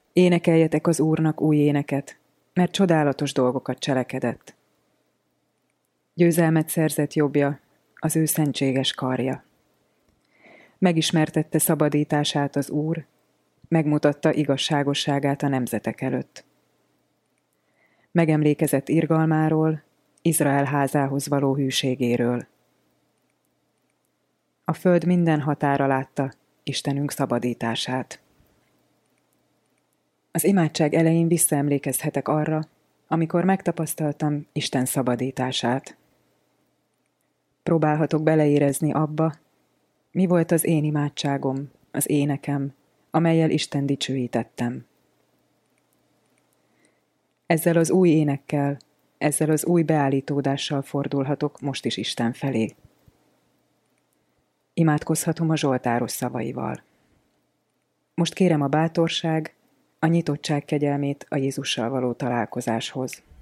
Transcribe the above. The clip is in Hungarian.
Énekeljetek az Úrnak új éneket, mert csodálatos dolgokat cselekedett. Győzelmet szerzett jobbja, az ő szentséges karja. Megismertette szabadítását az Úr, megmutatta igazságosságát a nemzetek előtt. Megemlékezett irgalmáról, Izrael házához való hűségéről. A föld minden határa látta Istenünk szabadítását. Az imádság elején visszaemlékezhetek arra, amikor megtapasztaltam Isten szabadítását. Próbálhatok beleérezni abba, mi volt az én imádságom, az énekem, amellyel Isten dicsőítettem. Ezzel az új énekkel, ezzel az új beállítódással fordulhatok most is Isten felé. Imádkozhatom a zsoltáros szavaival. Most kérem a bátorság, a nyitottság kegyelmét a Jézussal való találkozáshoz.